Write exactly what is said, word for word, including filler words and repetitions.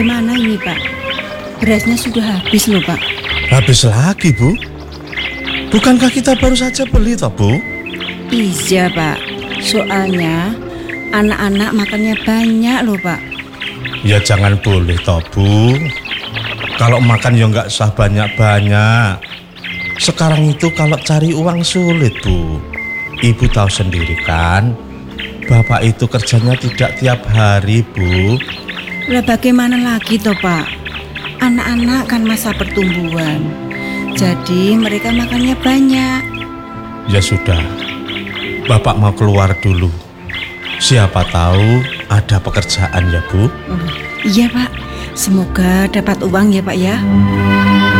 Gimana ini Pak? Berasnya sudah habis loh Pak. Habis lagi Bu? Bukankah kita baru saja beli toh Bu? Iya Pak, soalnya anak-anak makannya banyak loh Pak. Ya jangan boleh toh Bu. Kalau makan ya nggak usah banyak-banyak. Sekarang itu kalau cari uang sulit Bu. Ibu tahu sendiri kan, Bapak itu kerjanya tidak tiap hari Bu. Lah bagaimana lagi toh Pak? Anak-anak kan masa pertumbuhan, jadi mereka makannya banyak. Ya sudah, Bapak mau keluar dulu. Siapa tahu ada pekerjaan ya Bu. Oh, iya Pak, semoga dapat uang ya Pak ya.